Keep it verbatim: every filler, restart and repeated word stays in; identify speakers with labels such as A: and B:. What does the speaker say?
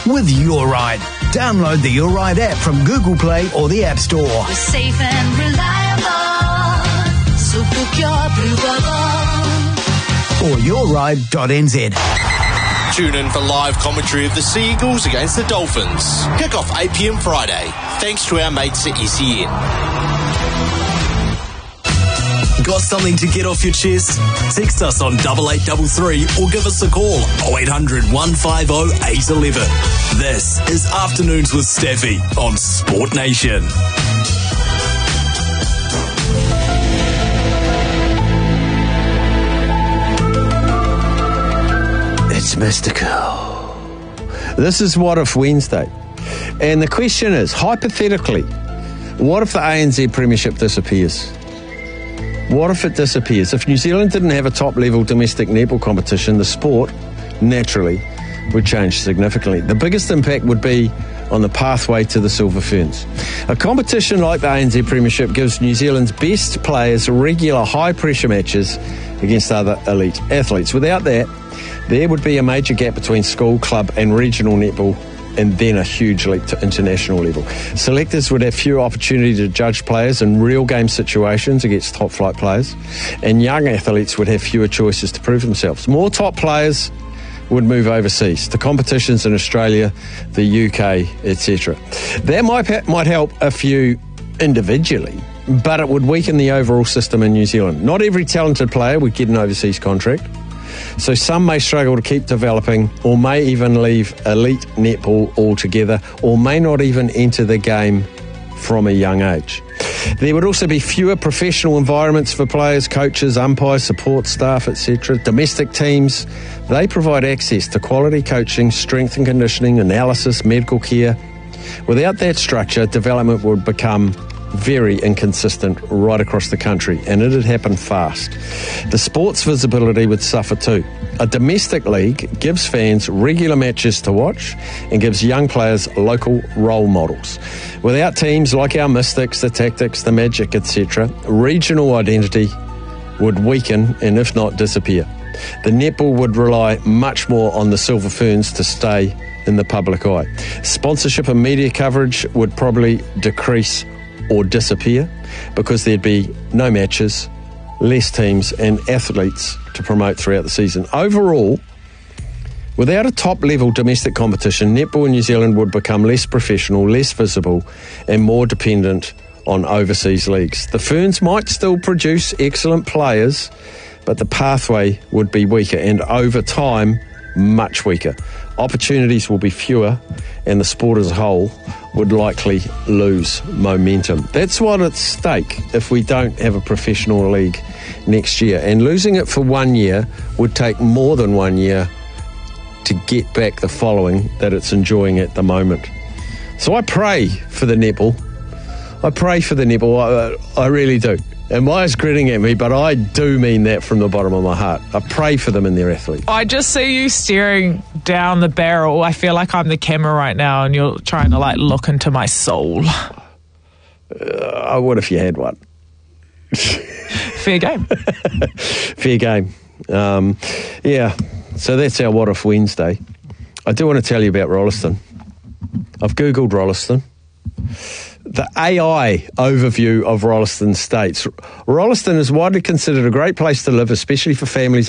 A: with Your Ride. Download the Your Ride app from Google Play or the App Store.
B: We're safe and reliable, so book your Blue Bubble.
A: Or your ride dot n z.
C: Tune in for live commentary of the Sea Eagles against the Dolphins. Kick off eight p m Friday, thanks to our mates at S E N.
D: Got something to get off your chest? Text us on double eight double three or give us a call oh eight hundred, one five oh, eight one one. This is Afternoons with Staffy on Sport Nation.
E: It's mystical. This is What If Wednesday. And the question is, hypothetically, what if the A N Z Premiership disappears? What if it disappears? If New Zealand didn't have a top-level domestic netball competition, the sport, naturally, would change significantly. The biggest impact would be on the pathway to the Silver Ferns. A competition like the A N Z Premiership gives New Zealand's best players regular high-pressure matches against other elite athletes. Without that, there would be a major gap between school, club and regional netball, and then a huge leap to international level. Selectors would have fewer opportunities to judge players in real game situations against top flight players, and young athletes would have fewer choices to prove themselves. More top players would move overseas to competitions in Australia, the U K, et cetera. That might might help a few individually, but it would weaken the overall system in New Zealand. Not every talented player would get an overseas contract, so some may struggle to keep developing or may even leave elite netball altogether or may not even enter the game from a young age. There would also be fewer professional environments for players, coaches, umpires, support staff, et cetera. Domestic teams, they provide access to quality coaching, strength and conditioning, analysis, medical care. Without that structure, development would become very inconsistent right across the country, and it'd happen fast. The sport's visibility would suffer too. A domestic league gives fans regular matches to watch and gives young players local role models. Without teams like our Mystics, the Tactics, the Magic, et cetera, regional identity would weaken and if not disappear. The netball would rely much more on the Silver Ferns to stay in the public eye. Sponsorship and media coverage would probably decrease or disappear because there'd be no matches, less teams and athletes to promote throughout the season. Overall, without a top-level domestic competition, netball in New Zealand would become less professional, less visible and more dependent on overseas leagues. The Ferns might still produce excellent players, but the pathway would be weaker and over time, much weaker. Opportunities will be fewer and the sport as a whole would likely lose momentum. That's what's at stake if we don't have a professional league next year. And losing it for one year would take more than one year to get back the following that it's enjoying at the moment. So I pray for the netball. I pray for the netball. I, I really do. And Maya's grinning at me, but I do mean that from the bottom of my heart. I pray for them and their athletes.
F: I just see you staring down the barrel. I feel like I'm the camera right now and you're trying to like look into my soul.
E: Uh, I would if you had one.
F: Fair game.
E: Fair game. Um, yeah, so that's our What If Wednesday. I do want to tell you about Rolleston. I've Googled Rolleston. The A I overview of Rolleston states, Rolleston is widely considered a great place to live, especially for families